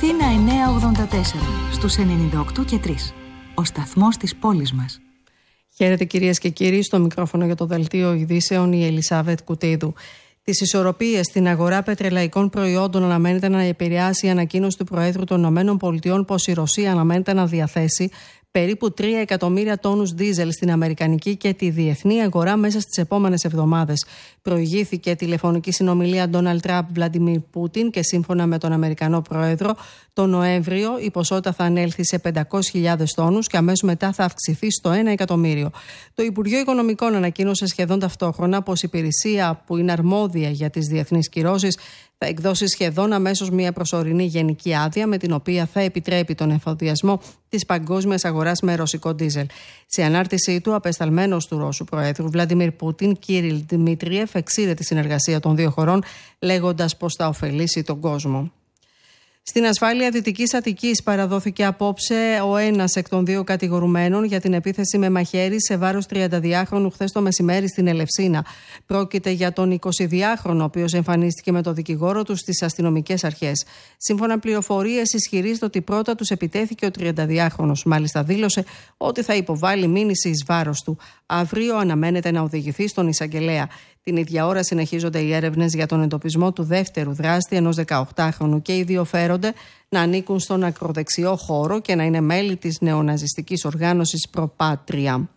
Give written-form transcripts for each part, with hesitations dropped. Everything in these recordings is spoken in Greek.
Αθήνα 984 στους 98 και 3. Ο σταθμός της πόλης μας. Χαίρετε κυρίες και κύριοι, στο μικρόφωνο για το δελτίο ειδήσεων η Ελισάβετ Κουτίδου. Τις ισορροπίες στην αγορά πετρελαϊκών προϊόντων αναμένεται να επηρεάσει η ανακοίνωση του Προέδρου των ΗΠΑ πως η Ρωσία αναμένεται να διαθέσει περίπου 3 εκατομμύρια τόνους ντίζελ στην αμερικανική και τη διεθνή αγορά μέσα στις επόμενες εβδομάδες. Προηγήθηκε τηλεφωνική συνομιλία Ντόναλντ Τραμπ Βλαντιμίρ Πούτιν και σύμφωνα με τον Αμερικανό Πρόεδρο, το Νοέμβριο η ποσότητα θα ανέλθει σε 500.000 τόνους και αμέσως μετά θα αυξηθεί στο 1 εκατομμύριο. Το Υπουργείο Οικονομικών ανακοίνωσε σχεδόν ταυτόχρονα πως η υπηρεσία που είναι αρμόδια για τις διεθνείς κυρώσεις θα εκδώσει σχεδόν αμέσως μια προσωρινή γενική άδεια με την οποία θα επιτρέπει τον εφοδιασμό της παγκόσμιας αγοράς με ρωσικό ντίζελ. Σε ανάρτησή του, απεσταλμένος του Ρώσου Προέδρου Βλαντιμίρ Πούτιν, Κύριλ Δημήτριεφ, εξήρε τη συνεργασία των δύο χωρών, λέγοντας πως θα ωφελήσει τον κόσμο. Στην ασφάλεια Δυτικής Αττικής παραδόθηκε απόψε ο ένας εκ των δύο κατηγορουμένων για την επίθεση με μαχαίρι σε βάρος 32χρονου χθες το μεσημέρι στην Ελευσίνα. Πρόκειται για τον 22χρονο, ο οποίος εμφανίστηκε με τον δικηγόρο του στις αστυνομικές αρχές. Σύμφωνα πληροφορίες, ισχυρίζεται ότι πρώτα τους επιτέθηκε ο 32χρονος. Μάλιστα δήλωσε ότι θα υποβάλει μήνυση εις βάρος του. Αύριο αναμένεται να οδηγηθεί στον εισαγγελέα. Την ίδια ώρα συνεχίζονται οι έρευνες για τον εντοπισμό του δεύτερου δράστη, ενός 18χρονου, και οι δύο φέρονται να ανήκουν στον ακροδεξιό χώρο και να είναι μέλη της νεοναζιστικής οργάνωσης Προπάτρια.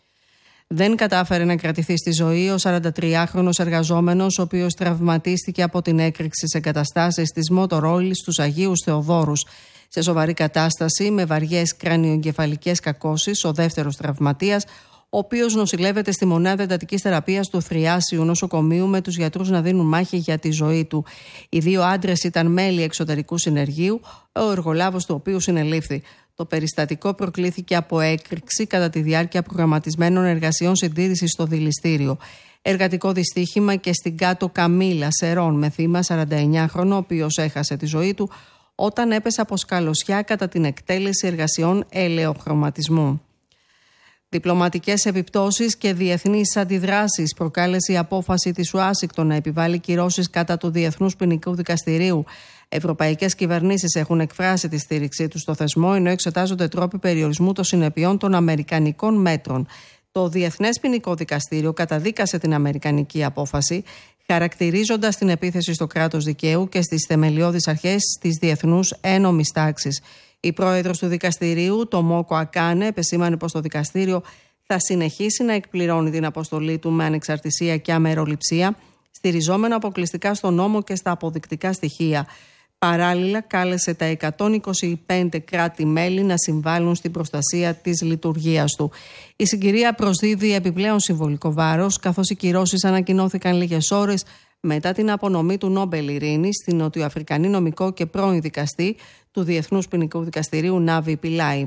Δεν κατάφερε να κρατηθεί στη ζωή ο 43χρονος εργαζόμενος, ο οποίος τραυματίστηκε από την έκρηξη σε εγκαταστάσεις της Motorola στους Αγίους Θεοδόρους. Σε σοβαρή κατάσταση, με βαριές κρανιοεγκεφαλικές κακώσεις, ο δεύτερος τραυματίας, ο οποίος νοσηλεύεται στη μονάδα εντατικής θεραπείας του Θριάσιου νοσοκομείου με τους γιατρούς να δίνουν μάχη για τη ζωή του. Οι δύο άντρες ήταν μέλη εξωτερικού συνεργείου, ο εργολάβος του οποίου συνελήφθη. Το περιστατικό προκλήθηκε από έκρηξη κατά τη διάρκεια προγραμματισμένων εργασιών συντήρησης στο δηληστήριο. Εργατικό δυστύχημα και στην Κάτω Καμήλα Σερών με θύμα 49χρονο, ο οποίος έχασε τη ζωή του όταν έπεσε από σκαλωσιά κατά την εκτέλεση εργασιών ελαιοχρωματισμού. Διπλωματικές επιπτώσεις και διεθνείς αντιδράσεις προκάλεσε η απόφαση της Ουάσιγκτον να επιβάλλει κυρώσεις κατά του Διεθνούς Ποινικού Δικαστηρίου. Ευρωπαϊκές κυβερνήσεις έχουν εκφράσει τη στήριξή τους στο θεσμό, ενώ εξετάζονται τρόποι περιορισμού των συνεπειών των αμερικανικών μέτρων. Το Διεθνές Ποινικό Δικαστήριο καταδίκασε την αμερικανική απόφαση, χαρακτηρίζοντας την επίθεση στο κράτος δικαίου και στις θεμελιώδεις αρχές της διεθνούς ένομης τάξης. Η πρόεδρος του δικαστηρίου, το Μόκο Ακάνε, επεσήμανε πως το δικαστήριο θα συνεχίσει να εκπληρώνει την αποστολή του με ανεξαρτησία και αμεροληψία, στηριζόμενο αποκλειστικά στον νόμο και στα αποδεικτικά στοιχεία. Παράλληλα, κάλεσε τα 125 κράτη-μέλη να συμβάλλουν στην προστασία της λειτουργίας του. Η συγκυρία προσδίδει επιπλέον συμβολικό βάρος, καθώς οι κυρώσεις ανακοινώθηκαν λίγες ώρες μετά την απονομή του Νόμπελ Ειρήνης στην νοτιοαφρικανή νομικό και πρώην δικαστή του Διεθνούς Ποινικού Δικαστηρίου Νάβη Πιλάη.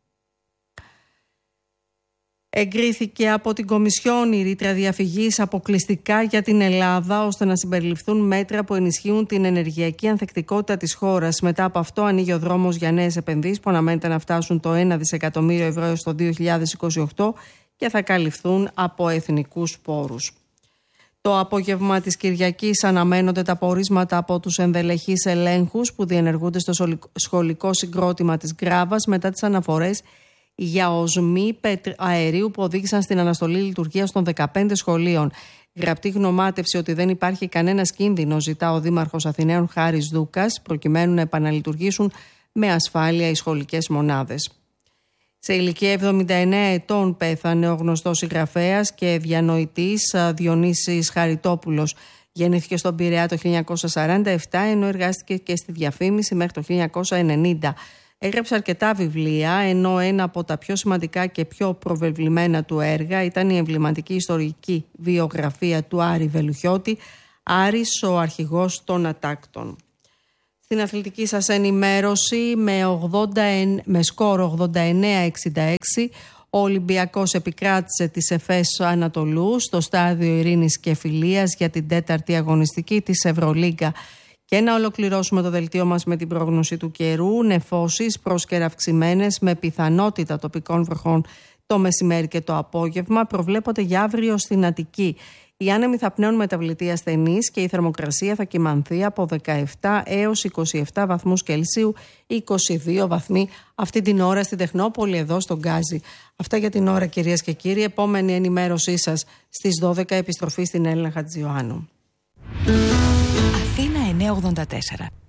Εγκρίθηκε από την Κομισιόν η ρήτρα διαφυγής αποκλειστικά για την Ελλάδα, ώστε να συμπεριληφθούν μέτρα που ενισχύουν την ενεργειακή ανθεκτικότητα της χώρας. Μετά από αυτό ανοίγει ο δρόμος για νέες επενδύσεις που αναμένεται να φτάσουν το 1 δισεκατομμύριο ευρώ έως το 2028 και θα καλυφθούν από εθνικούς πόρους. Το απόγευμα της Κυριακής αναμένονται τα πορίσματα από τους ενδελεχείς ελέγχους που διενεργούνται στο σχολικό συγκρότημα της Γκράβας μετά τις αναφορές για οσμή αερίου που οδήγησαν στην αναστολή λειτουργίας των 15 σχολείων. Γραπτή γνωμάτευση ότι δεν υπάρχει κανένας κίνδυνος ζητά ο Δήμαρχος Αθηναίων Χάρης Δούκας, προκειμένου να επαναλειτουργήσουν με ασφάλεια οι σχολικές μονάδες. Σε ηλικία 79 ετών πέθανε ο γνωστός συγγραφέας και διανοητής Διονύσης Χαριτόπουλος. Γεννήθηκε στον Πειραιά το 1947, ενώ εργάστηκε και στη διαφήμιση μέχρι το 1990. Έγραψε αρκετά βιβλία, ενώ ένα από τα πιο σημαντικά και πιο προβεβλημένα του έργα ήταν η εμβληματική ιστορική βιογραφία του Άρη Βελουχιώτη, «Άρης, ο αρχηγός των Ατάκτων». Στην αθλητική σας ενημέρωση, με σκορ 89-66, ο Ολυμπιακός επικράτησε της ΕΦΕΣ Ανατολού στο στάδιο Ειρήνης και Φιλίας για την 4η αγωνιστική της Ευρωλίγκα. Και να ολοκληρώσουμε το δελτίο μας με την πρόγνωση του καιρού. Νεφώσεις πρόσκαιρα αυξημένες με πιθανότητα τοπικών βροχών το μεσημέρι και το απόγευμα. Προβλέπονται για αύριο στην Αττική. Οι άνεμοι θα πνέουν μεταβλητή ασθενείς και η θερμοκρασία θα κυμανθεί από 17 έως 27 βαθμούς Κελσίου, 22 βαθμοί αυτή την ώρα στην Τεχνόπολη εδώ στον Γκάζι. Αυτά για την ώρα, κυρίες και κύριοι. Επόμενη ενημέρωσή σας στις 12, επιστροφή στην Έλληνα Χατζιωάννου. Αθήνα 984.